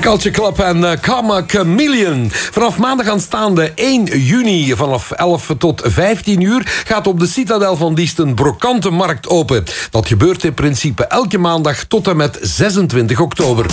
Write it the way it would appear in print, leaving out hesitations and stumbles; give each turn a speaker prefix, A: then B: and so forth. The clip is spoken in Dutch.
A: Culture Club en Karma Chameleon. Vanaf maandag aanstaande 1 juni vanaf 11 tot 15 uur... gaat op de Citadel van Diest een brokante markt open. Dat gebeurt in principe elke maandag tot en met 26 oktober.